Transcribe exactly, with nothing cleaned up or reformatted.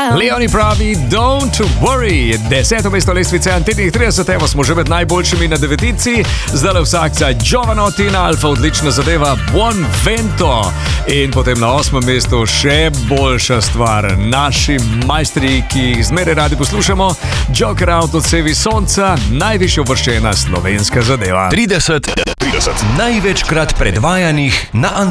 Leoni pravi, don't worry. Deseto mesto lestvice Antetnih trideset, evo smo že med najboljšimi na devetici. Zdaj vsak za Giovanotti na Alfa odlična zadeva Buon Vento. In potem na osmem mestu še boljša stvar. Naši majstri, ki jih zmeraj radi poslušamo, Joker Out odsevi sonca, najvišje uvrščena slovenska zadeva. trideset, trideset največkrat predvajanih na